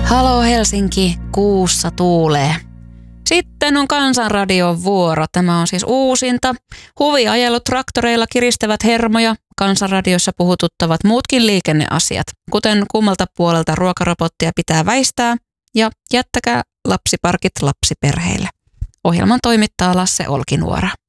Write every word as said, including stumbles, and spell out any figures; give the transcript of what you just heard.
Halo Helsinki, kuussa tuulee. Sitten on Kansanradion vuoro. Tämä on siis uusinta. Huviajelut traktoreilla kiristävät hermoja. Kansanradiossa puhututtavat muutkin liikenneasiat, kuten kummalta puolelta ruokarobottia pitää väistää ja jättäkää lapsiparkit lapsiperheille. Ohjelman toimittaa Lasse Olkinuora.